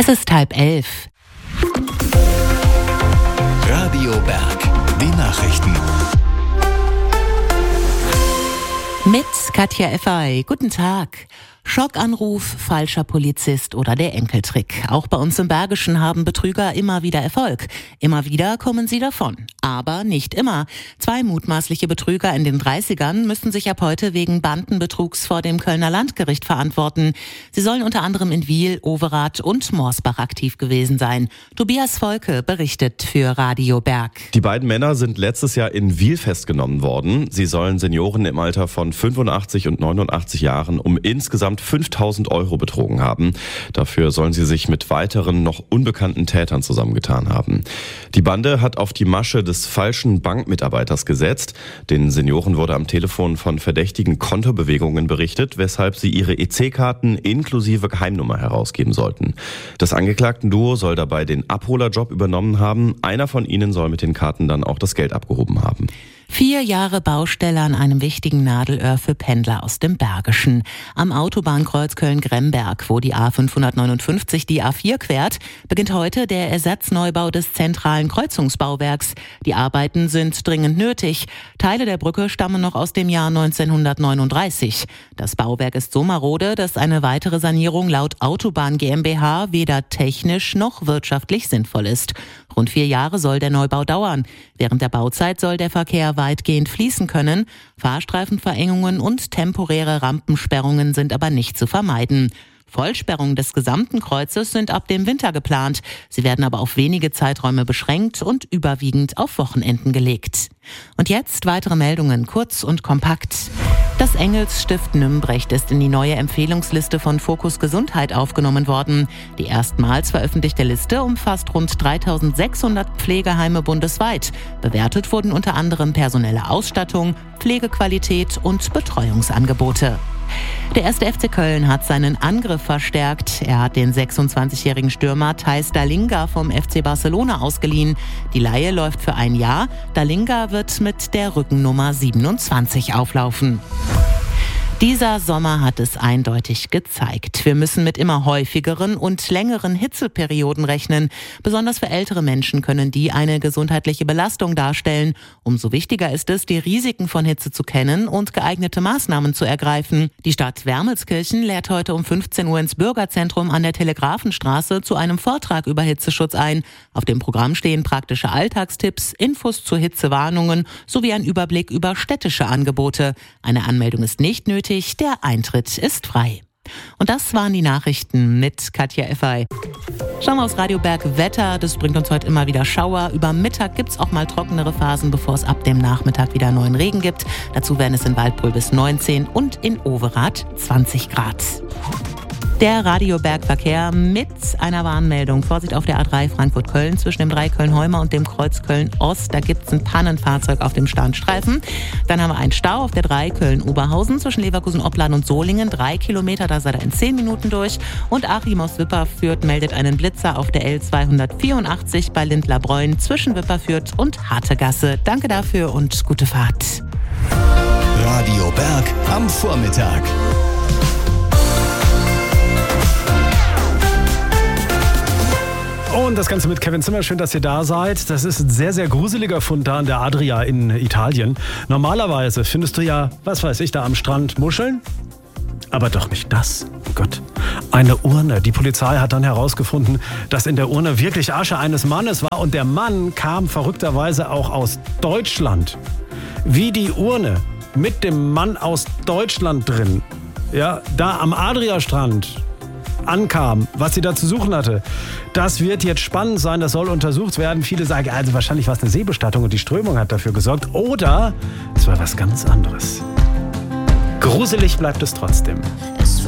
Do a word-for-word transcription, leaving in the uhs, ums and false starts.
ist halb elf. Radio Berg, die Nachrichten. Mit Katja Effay. Guten Tag. Schockanruf, falscher Polizist oder der Enkeltrick. Auch bei uns im Bergischen haben Betrüger immer wieder Erfolg. Immer wieder kommen sie davon. Aber nicht immer. Zwei mutmaßliche Betrüger in den dreißigern müssen sich ab heute wegen Bandenbetrugs vor dem Kölner Landgericht verantworten. Sie sollen unter anderem in Wiel, Overath und Morsbach aktiv gewesen sein. Tobias Volke berichtet für Radio Berg. Die beiden Männer sind letztes Jahr in Wiel festgenommen worden. Sie sollen Senioren im Alter von fünfundachtzig und neunundachtzig Jahren um insgesamt fünftausend Euro betrogen haben. Dafür sollen sie sich mit weiteren noch unbekannten Tätern zusammengetan haben. Die Bande hat auf die Masche des falschen Bankmitarbeiters gesetzt. Den Senioren wurde am Telefon von verdächtigen Kontobewegungen berichtet, weshalb sie ihre E C-Karten inklusive Geheimnummer herausgeben sollten. Das Angeklagten-Duo soll dabei den Abholerjob übernommen haben. Einer von ihnen soll mit den Karten dann auch das Geld abgehoben haben. Vier Jahre Baustelle an einem wichtigen Nadelöhr für Pendler aus dem Bergischen. Am Autobahnkreuz Köln-Gremberg, wo die A fünfhundertneunundfünfzig die A vier quert, beginnt heute der Ersatzneubau des zentralen Kreuzungsbauwerks. Die Arbeiten sind dringend nötig. Teile der Brücke stammen noch aus dem Jahr neunzehnhundertneununddreißig. Das Bauwerk ist so marode, dass eine weitere Sanierung laut Autobahn GmbH weder technisch noch wirtschaftlich sinnvoll ist. Rund vier Jahre soll der Neubau dauern. Während der Bauzeit soll der Verkehr weitgehend fließen können. Fahrstreifenverengungen und temporäre Rampensperrungen sind aber nicht zu vermeiden. Vollsperrungen des gesamten Kreuzes sind ab dem Winter geplant. Sie werden aber auf wenige Zeiträume beschränkt und überwiegend auf Wochenenden gelegt. Und jetzt weitere Meldungen, kurz und kompakt. Das Engelsstift Nümbrecht ist in die neue Empfehlungsliste von Fokus Gesundheit aufgenommen worden. Die erstmals veröffentlichte Liste umfasst rund dreitausendsechshundert Pflegeheime bundesweit. Bewertet wurden unter anderem personelle Ausstattung, Pflegequalität und Betreuungsangebote. Der erste F C Köln hat seinen Angriff verstärkt. Er hat den sechsundzwanzigjährigen Stürmer Thijs Dallinga vom F C Barcelona ausgeliehen. Die Leihe läuft für ein Jahr. Dallinga wird mit der Rückennummer siebenundzwanzig auflaufen. Dieser Sommer hat es eindeutig gezeigt. Wir müssen mit immer häufigeren und längeren Hitzeperioden rechnen. Besonders für ältere Menschen können die eine gesundheitliche Belastung darstellen. Umso wichtiger ist es, die Risiken von Hitze zu kennen und geeignete Maßnahmen zu ergreifen. Die Stadt Wermelskirchen lädt heute um fünfzehn Uhr ins Bürgerzentrum an der Telegrafenstraße zu einem Vortrag über Hitzeschutz ein. Auf dem Programm stehen praktische Alltagstipps, Infos zu Hitzewarnungen sowie ein Überblick über städtische Angebote. Eine Anmeldung ist nicht nötig. Der Eintritt ist frei. Und das waren die Nachrichten mit Katja Effay. Schauen wir aus Radio Berg Wetter. Das bringt uns heute immer wieder Schauer. Über Mittag gibt es auch mal trockenere Phasen, bevor es ab dem Nachmittag wieder neuen Regen gibt. Dazu werden es in Waldbröl bis neunzehn und in Overath zwanzig Grad. Der Radio Berg Verkehr mit einer Warnmeldung. Vorsicht auf der A drei Frankfurt-Köln zwischen dem Dreieck Köln-Heumer und dem Kreuz Köln-Ost. Da gibt es ein Pannenfahrzeug auf dem Standstreifen. Dann haben wir einen Stau auf der drei Köln-Oberhausen zwischen Leverkusen-Opladen und Solingen. Drei Kilometer, da seid ihr in zehn Minuten durch. Und Achim aus Wipperfürth meldet einen Blitzer auf der L zweihundertvierundachtzig bei Lindlerbräun zwischen Wipperfürth und Hartegasse. Danke dafür und gute Fahrt. Radio Berg am Vormittag. Und das Ganze mit Kevin Zimmer. Schön, dass ihr da seid. Das ist ein sehr, sehr gruseliger Fund da an der Adria in Italien. Normalerweise findest du ja, was weiß ich, da am Strand Muscheln. Aber doch nicht das. Oh Gott. Eine Urne. Die Polizei hat dann herausgefunden, dass in der Urne wirklich Asche eines Mannes war. Und der Mann kam verrückterweise auch aus Deutschland. Wie die Urne mit dem Mann aus Deutschland drin, ja, da am Adria-Strand ankam, was sie da zu suchen hatte. Das wird jetzt spannend sein, das soll untersucht werden. Viele sagen, also wahrscheinlich war es eine Seebestattung und die Strömung hat dafür gesorgt. Oder es war was ganz anderes. Gruselig bleibt es trotzdem. Es